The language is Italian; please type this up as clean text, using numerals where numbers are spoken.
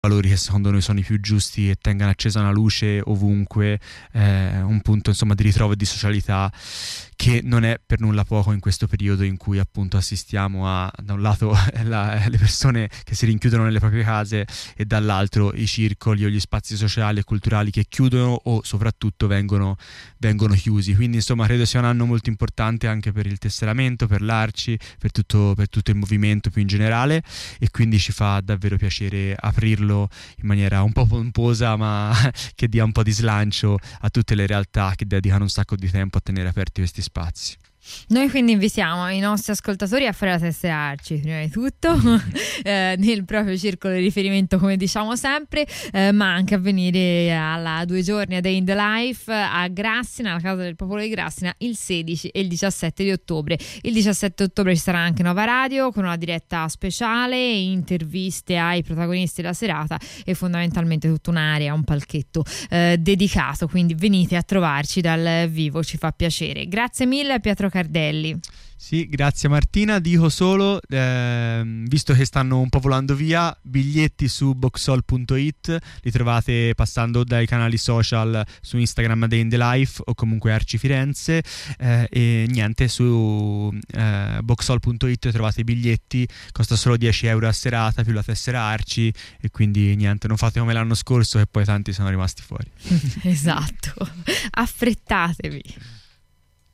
valori che secondo noi sono i più giusti e tengano accesa una luce ovunque, un punto insomma di ritrovo e di socialità che non è per nulla poco in questo periodo in cui appunto assistiamo a da un lato le persone che si rinchiudono nelle proprie case e dall'altro i circoli o gli spazi sociali e culturali che chiudono o soprattutto vengono chiusi. Quindi insomma credo sia un anno molto importante anche per il tesseramento, per l'Arci, per tutto il movimento più in generale, e quindi ci fa davvero piacere aprirlo in maniera un po' pomposa ma che dia un po' di slancio a tutte le realtà che dedicano un sacco di tempo a tenere aperti questi spazi. Noi quindi invitiamo i nostri ascoltatori a fare la tessera Arci prima di tutto nel proprio circolo di riferimento, come diciamo sempre, ma anche a venire alla 2 giorni a Day in the Life a Grassina, alla Casa del Popolo di Grassina, il 16 e il 17 di ottobre. Il 17 ottobre ci sarà anche Nova Radio con una diretta speciale, interviste ai protagonisti della serata e fondamentalmente tutta un'area, un palchetto dedicato, quindi venite a trovarci dal vivo, ci fa piacere. Grazie mille a Pietro Cardelli. Sì, grazie Martina. Dico solo, visto che stanno un po' volando via, biglietti su boxhall.it, li trovate passando dai canali social su Instagram Day in the Life o comunque Arci Firenze, e niente, su boxhall.it trovate i biglietti, costa solo 10 euro a serata più la tessera Arci, e quindi niente, non fate come l'anno scorso che poi tanti sono rimasti fuori. Esatto, affrettatevi.